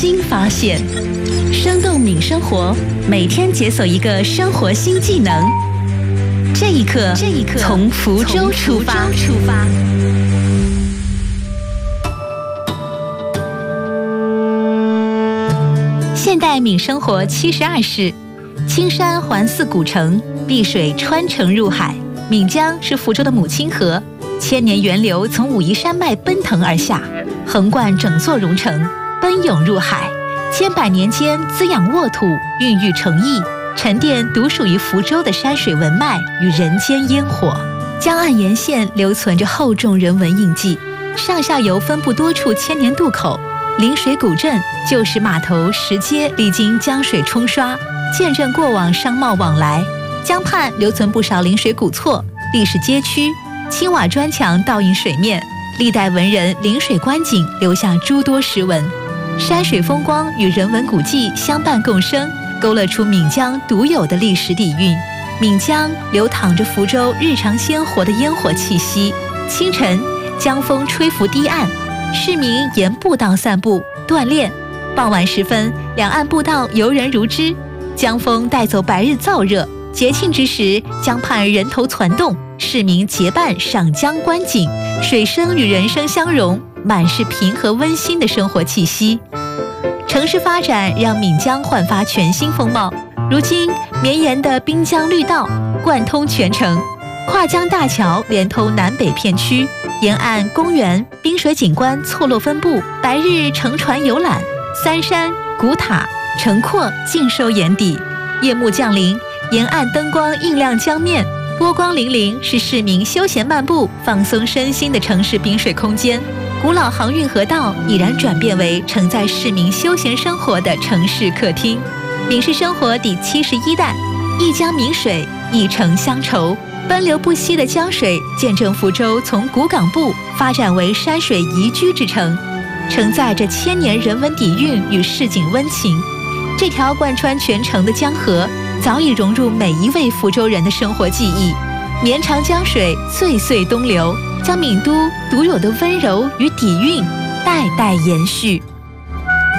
新发现。生动闽生活，每天解锁一个生活新技能。这一刻，从福州出发。现代闽生活72式，青山环似古城，碧水穿城入海。闽江是福州的母亲河，千年源流从武夷山脉奔腾而下，横贯整座蓉城，奔涌入海。千百年间滋养沃土，孕育诚意，沉淀独属于福州的山水文脉与人间烟火。江岸沿线留存着厚重人文印记，上下游分布多处千年渡口。临水古镇、旧时码头、石阶历经江水冲刷，见证过往商贸往来。江畔留存不少临水古厝、历史街区，青瓦砖墙倒映水面，历代文人临水观景，留下诸多诗文。山水风光与人文古迹相伴共生，勾勒出闽江独有的历史底蕴。闽江流淌着福州日常鲜活的烟火气息。清晨，江风吹拂堤岸，市民沿步道散步锻炼。傍晚时分，两岸步道游人如织，江风带走白日燥热。节庆之时，江畔人头攒动，市民结伴上江观景，水声与人声相融，满是平和温馨的生活气息。城市发展让闽江焕发全新风貌，如今绵延的滨江绿道贯通全城，跨江大桥连通南北片区，沿岸公园、滨水景观错落分布，白日乘船游览，三山、古塔、城廓尽收眼底。夜幕降临，沿岸灯光映亮江面，波光粼粼，是市民休闲漫步、放松身心的城市滨水空间。古老航运河道已然转变为承载市民休闲生活的城市客厅。闽式生活第71弹，一江闽水，一城乡愁。奔流不息的江水，见证福州从古港埠发展为山水宜居之城，承载着千年人文底蕴与市井温情。这条贯穿全城的江河，早已融入每一位福州人的生活记忆。绵长江水岁岁东流，将闽都独有的温柔与底蕴代代延续。